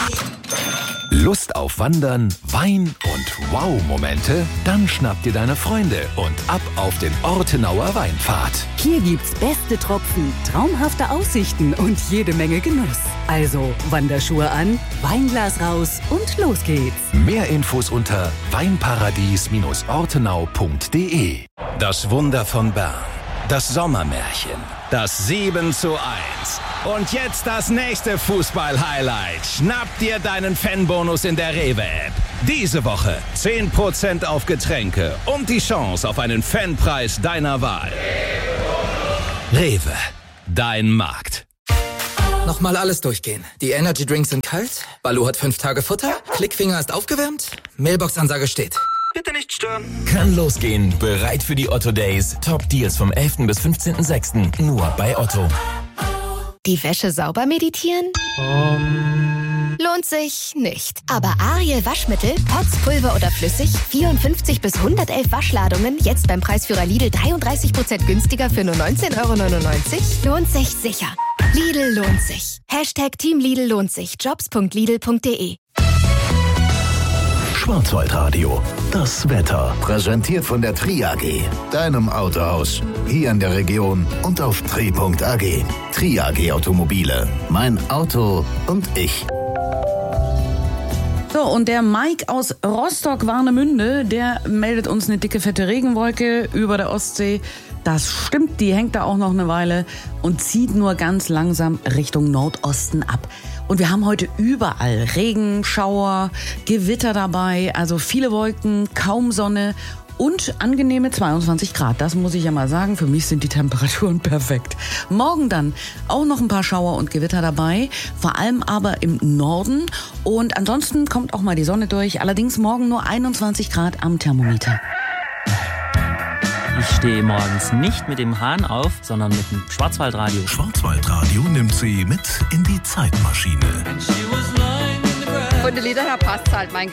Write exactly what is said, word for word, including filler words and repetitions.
Lust auf Wandern, Wein und Wow-Momente? Dann schnapp dir deine Freunde und ab auf den Ortenauer Weinpfad. Hier gibt's beste Tropfen, traumhafte Aussichten und jede Menge Genuss. Also Wanderschuhe an, Weinglas raus und los geht's. Mehr Infos unter weinparadies ortenau punkt de. Das Wunder von Bern. Das Sommermärchen. Das sieben zu eins. Und jetzt das nächste Fußball-Highlight. Schnapp dir deinen Fanbonus in der Rewe-App. Diese Woche zehn Prozent auf Getränke und die Chance auf einen Fanpreis deiner Wahl. Rewe, dein Markt. Nochmal alles durchgehen. Die Energy Drinks sind kalt, Baloo hat fünf Tage Futter, Klickfinger ist aufgewärmt, Mailbox-Ansage steht. Bitte nicht stören. Kann losgehen. Bereit für die Otto Days. Top Deals vom elften bis fünfzehnten sechsten Nur bei Otto. Die Wäsche sauber meditieren? Um. Lohnt sich nicht. Aber Ariel Waschmittel, Pots, Pulver oder flüssig, vierundfünfzig bis hundertelf Waschladungen, jetzt beim Preisführer Lidl dreiunddreißig Prozent günstiger für nur neunzehn Euro neunundneunzig? Lohnt sich sicher. Lidl lohnt sich. Hashtag Team Lidl lohnt sich. jobs punkt lidl punkt de. Schwarzwaldradio. Das Wetter. Präsentiert von der Tri A G. Deinem Autohaus. Hier in der Region und auf tri punkt a g. Tri A G Automobile. Mein Auto und ich. So, und der Mike aus Rostock-Warnemünde, der meldet uns eine dicke, fette Regenwolke über der Ostsee. Das stimmt, die hängt da auch noch eine Weile und zieht nur ganz langsam Richtung Nordosten ab. Und wir haben heute überall Regen, Schauer, Gewitter dabei, also viele Wolken, kaum Sonne und angenehme zweiundzwanzig Grad. Das muss ich ja mal sagen, für mich sind die Temperaturen perfekt. Morgen dann auch noch ein paar Schauer und Gewitter dabei, vor allem aber im Norden. Und ansonsten kommt auch mal die Sonne durch, allerdings morgen nur einundzwanzig Grad am Thermometer. Ich stehe morgens nicht mit dem Hahn auf, sondern mit dem Schwarzwaldradio. Schwarzwaldradio nimmt Sie mit in die Zeitmaschine. Von den Liedern her passt halt mein